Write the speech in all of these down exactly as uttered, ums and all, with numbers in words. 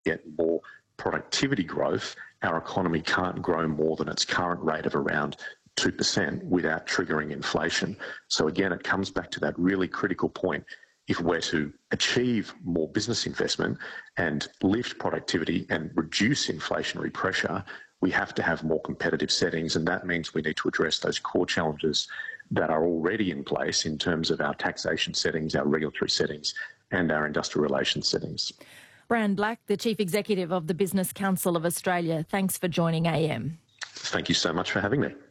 get more productivity growth, our economy can't grow more than its current rate of around two percent without triggering inflation. So again, it comes back to that really critical point. If we're to achieve more business investment and lift productivity and reduce inflationary pressure, we have to have more competitive settings, and that means we need to address those core challenges that are already in place in terms of our taxation settings, our regulatory settings and our industrial relations settings. Brand Black, the Chief Executive of the Business Council of Australia, thanks for joining A M. Thank you so much for having me.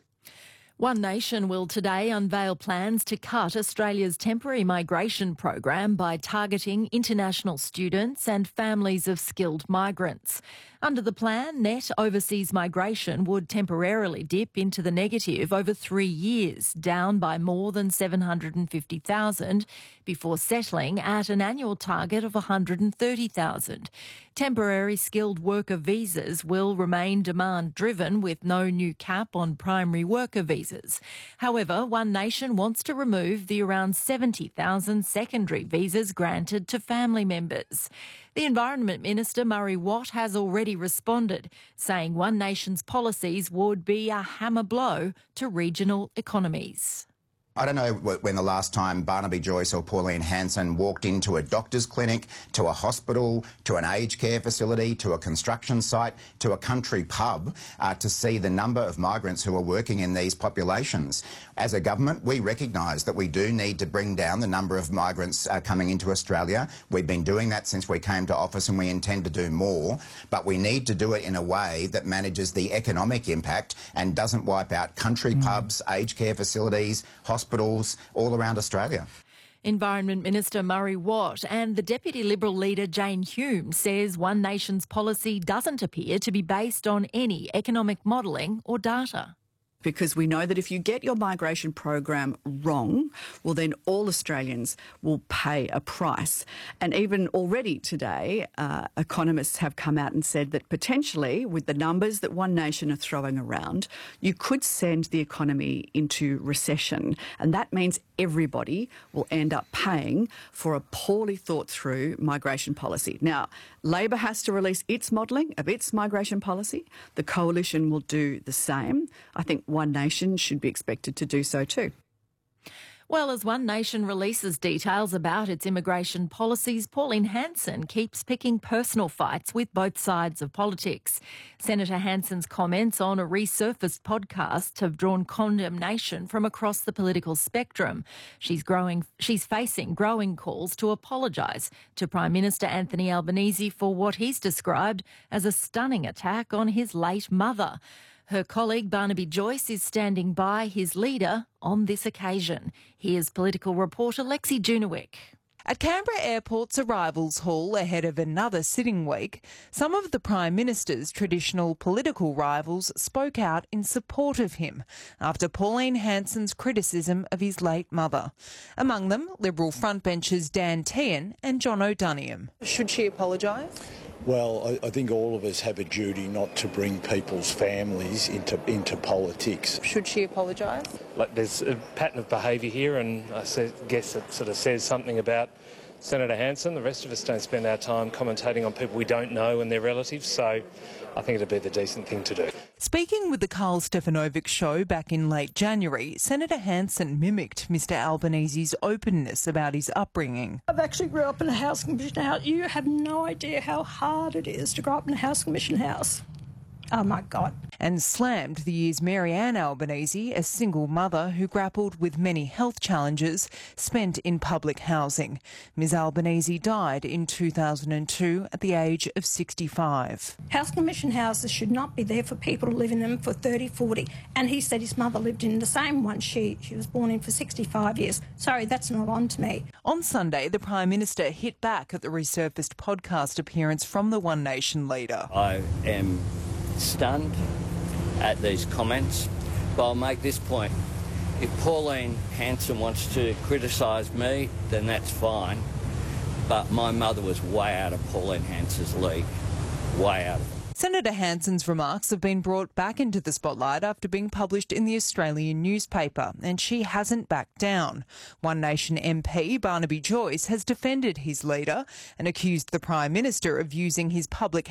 One Nation will today unveil plans to cut Australia's temporary migration program by targeting international students and families of skilled migrants. Under the plan, net overseas migration would temporarily dip into the negative over three years, down by more than seven hundred fifty thousand, before settling at an annual target of one hundred thirty thousand. Temporary skilled worker visas will remain demand-driven with no new cap on primary worker visas. However, One Nation wants to remove the around seventy thousand secondary visas granted to family members. The Environment Minister, Murray Watt, has already responded, saying One Nation's policies would be a hammer blow to regional economies. I don't know when the last time Barnaby Joyce or Pauline Hanson walked into a doctor's clinic, to a hospital, to an aged care facility, to a construction site, to a country pub uh, to see the number of migrants who are working in these populations. As a government, we recognise that we do need to bring down the number of migrants uh, coming into Australia. We've been doing that since we came to office and we intend to do more, but we need to do it in a way that manages the economic impact and doesn't wipe out country mm. pubs, aged care facilities, hospitals, hospitals all around Australia. Environment Minister Murray Watt and the Deputy Liberal leader Jane Hume says One Nation's policy doesn't appear to be based on any economic modelling or data. Because we know that if you get your migration program wrong, well, then all Australians will pay a price. And even already today, uh, economists have come out and said that potentially, with the numbers that One Nation are throwing around, you could send the economy into recession. And that means everybody will end up paying for a poorly thought through migration policy. Now, Labor has to release its modelling of its migration policy. The Coalition will do the same. I think One Nation should be expected to do so too. Well, as One Nation releases details about its immigration policies, Pauline Hanson keeps picking personal fights with both sides of politics. Senator Hanson's comments on a resurfaced podcast have drawn condemnation from across the political spectrum. She's growing, she's facing growing calls to apologise to Prime Minister Anthony Albanese for what he's described as a stunning attack on his late mother. Her colleague Barnaby Joyce is standing by his leader on this occasion. Here's political reporter Lexi Junewick. At Canberra Airport's arrivals hall ahead of another sitting week, some of the Prime Minister's traditional political rivals spoke out in support of him after Pauline Hanson's criticism of his late mother. Among them, Liberal frontbenchers Dan Tehan and John O'Doniam. Should she apologise? Well, I, I think all of us have a duty not to bring people's families into into politics. Should she apologise? Like, there's a pattern of behaviour here, and I guess it sort of says something about Senator Hanson. The rest of us don't spend our time commentating on people we don't know and their relatives, so I think it'd be the decent thing to do. Speaking with the Carl Stefanovic show back in late January, Senator Hanson mimicked Mr Albanese's openness about his upbringing. I've actually grew up in a House Commission house. You have no idea how hard it is to grow up in a House Commission house. Oh, my God. And slammed the year's Mary Ann Albanese, a single mother who grappled with many health challenges spent in public housing. Miz Albanese died in two thousand two at the age of sixty-five. House Commission houses should not be there for people to live in them for thirty, forty. And he said his mother lived in the same one she, she was born in for sixty-five years. Sorry, that's not on to me. On Sunday, the Prime Minister hit back at the resurfaced podcast appearance from the One Nation leader. I am stunned at these comments, but I'll make this point. If Pauline Hanson wants to criticise me, then that's fine, but my mother was way out of Pauline Hanson's league, way out of it. Senator Hanson's remarks have been brought back into the spotlight after being published in the Australian newspaper, and she hasn't backed down. One Nation M P Barnaby Joyce has defended his leader and accused the Prime Minister of using his public